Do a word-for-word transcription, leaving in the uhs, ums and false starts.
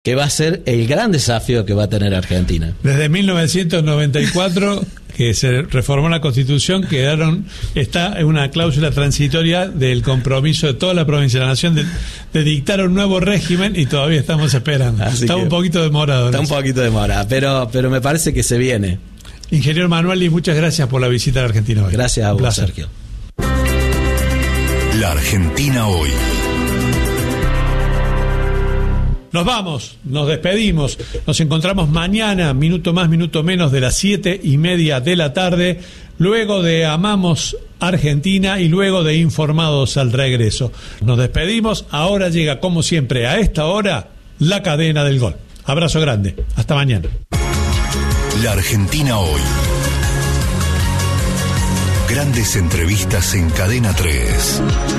que va a ser el gran desafío que va a tener Argentina. Desde mil novecientos noventa y cuatro, que se reformó la Constitución, quedaron está en una cláusula transitoria del compromiso de toda la provincia de la Nación de, de dictar un nuevo régimen, y todavía estamos esperando. Así está un poquito demorado. Está un poquito demorado, pero, pero me parece que se viene. Ingeniero Manueli, muchas gracias por la visita a la Argentina hoy. Gracias a vos, Sergio. La Argentina hoy. Nos vamos, nos despedimos, nos encontramos mañana, minuto más, minuto menos, de las siete y media de la tarde, luego de Amamos Argentina y luego de Informados al Regreso. Nos despedimos, ahora llega como siempre a esta hora la cadena del gol. Abrazo grande, hasta mañana. La Argentina hoy. Grandes entrevistas en Cadena tres.